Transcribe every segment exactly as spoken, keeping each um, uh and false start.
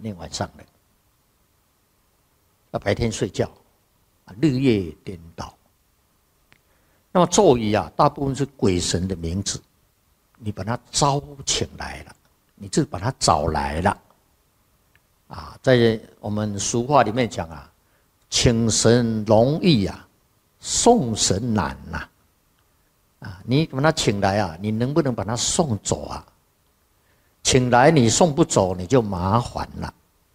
念晚上的，要白天睡觉，啊，日夜颠倒。那么咒语啊，大部分是鬼神的名字，你把它招请来了，你就把它找来了。啊，在我们俗话里面讲啊，请神容易啊，送神难呐、啊。啊，你把他请来啊，你能不能把他送走啊？请来你送不走，你就麻烦了。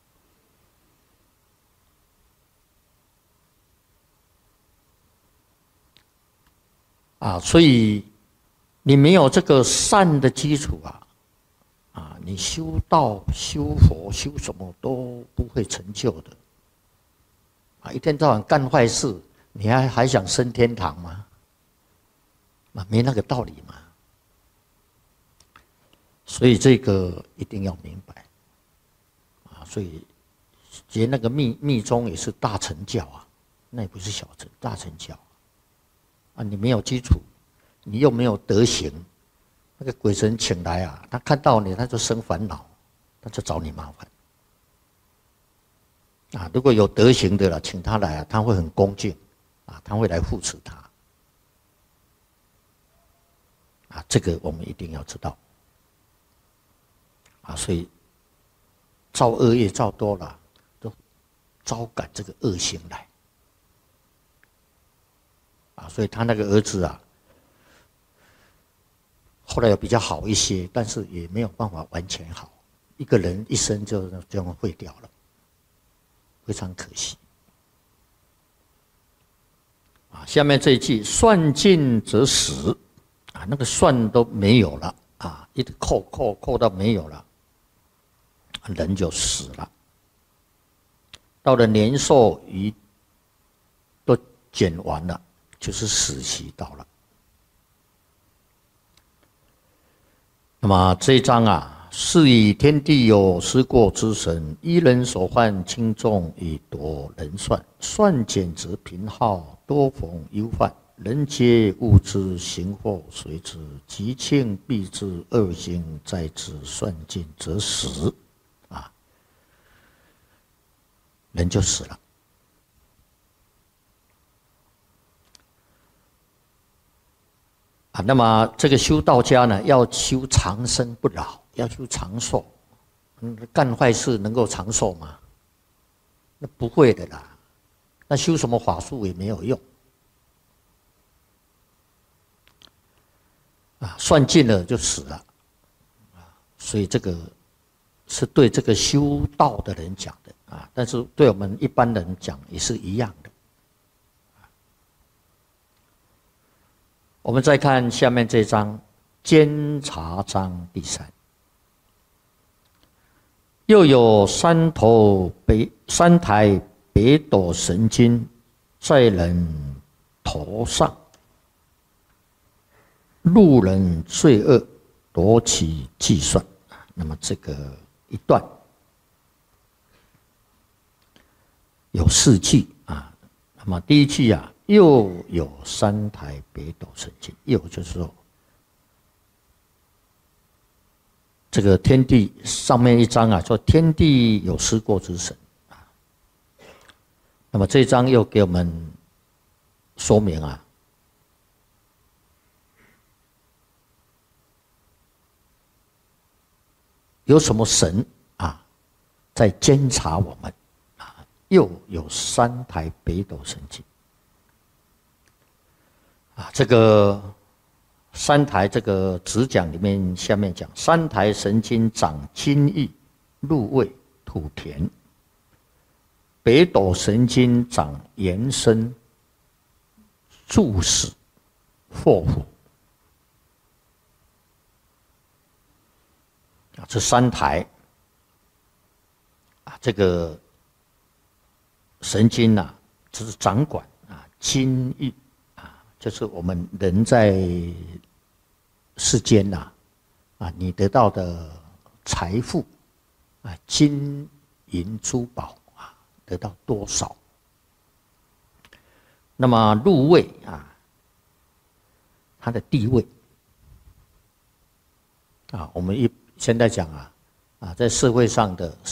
啊，所以你没有这个善的基础啊，啊，你修道、修佛、修什么都不会成就的。啊，一天到晚干坏事，你还还想升天堂吗？啊，没那个道理嘛。所以这个一定要明白。啊，所以结那个密密宗也是大乘教啊，那也不是小乘，大乘教。啊，你没有基础，你又没有德行，那个鬼神请来啊，他看到你他就生烦恼，他就找你麻烦。啊，如果有德行的了，请他来啊，他会很恭敬，啊，他会来护持他。啊，这个我们一定要知道。啊，所以造恶业造多了，都招感这个恶行来。啊，所以他那个儿子啊，后来有比较好一些，但是也没有办法完全好。一个人一生就这样毁掉了，非常可惜。啊，下面这一句“算尽则死”，啊，那个算都没有了啊，一直扣扣扣到没有了，人就死了。到了年寿于都减完了。就是死期到了。那么这一章啊，是以天地有失过之神，一人所患轻重以夺人算，算减则贫耗，多逢忧患。人皆物之，行祸随之，吉庆必至，恶行在之，算尽则死。啊，人就死了。啊，那么这个修道家呢，要修长生不老，要修长寿。嗯，干坏事能够长寿吗？那不会的啦。那修什么法术也没有用。啊，算尽了就死了。啊，所以这个是对这个修道的人讲的啊，但是对我们一般人讲也是一样的。我们再看下面这章，监察章第三。又有三头北三台北斗神经在人头上，路人罪恶，夺其计算。那么这个一段有四句啊。那么第一句啊，又有三台北斗神经，又就是说，这个天地上面一章啊，说天地有失过之神啊。那么这一章又给我们说明啊，有什么神啊在监察我们啊？又有三台北斗神经。啊，这个三台这个子讲里面下面讲，三台神经长津液、入味、吐甜；北斗神经长延伸、助死、祸福。啊，这三台啊，这个神经啊，这是掌管啊津液。就是我们人在世间呐、啊，啊，你得到的财富啊，金银珠宝啊，得到多少？那么入位啊，他的地位啊，我们一现在讲啊，啊，在社会上的